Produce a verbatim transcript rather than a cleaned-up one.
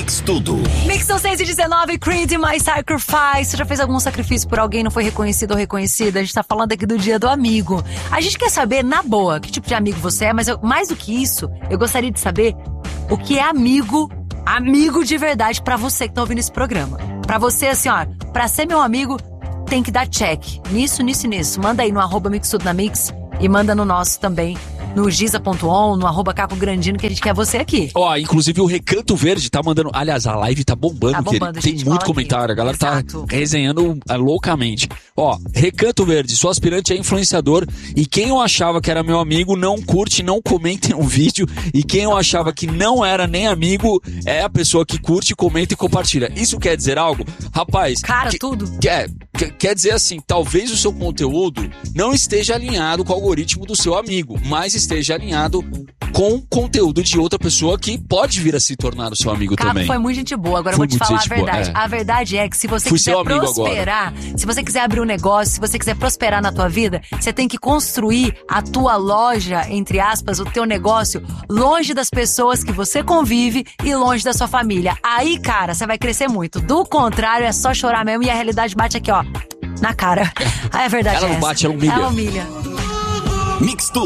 Mix Tudo. Mix são seis e dezenove, Creed, My Sacrifice. Você já fez algum sacrifício por alguém, não foi reconhecido ou reconhecida? A gente tá falando aqui do dia do amigo. A gente quer saber, na boa, que tipo de amigo você é, mas eu, mais do que isso, eu gostaria de saber o que é amigo, amigo de verdade pra você que tá ouvindo esse programa. Pra você, assim, ó, pra ser meu amigo, tem que dar check. Nisso, nisso e nisso. Manda aí no arroba Mix Tudo na Mix e manda no nosso também. No giza ponto on, no arroba Caco Grandino, que a gente quer você aqui. Ó, oh, inclusive o Recanto Verde tá mandando... Aliás, a live tá bombando, tá bombando querido. Tem muito comentário, aqui. A galera Exato. Tá resenhando uh, loucamente. Ó, oh, Recanto Verde, sou aspirante a influenciador e quem eu achava que era meu amigo não curte, não comenta no vídeo e quem eu achava que não era nem amigo é a pessoa que curte, comenta e compartilha. Isso quer dizer algo? Rapaz... Cara, que, tudo. Quer, quer dizer assim, talvez o seu conteúdo não esteja alinhado com o algoritmo do seu amigo, mas esteja alinhado com conteúdo de outra pessoa que pode vir a se tornar o seu amigo Caco também. Foi muito gente boa, agora eu Foi vou te falar a verdade. Boa, é. A verdade é que se você Fui quiser prosperar, agora. Se você quiser abrir um negócio, se você quiser prosperar na tua vida, você tem que construir a tua loja, entre aspas, o teu negócio, longe das pessoas que você convive e longe da sua família. Aí, cara, você vai crescer muito. Do contrário, é só chorar mesmo e a realidade bate aqui, ó, na cara. Aí a verdade ela é não essa. bate, ela humilha. Ela humilha. Mix Tudo.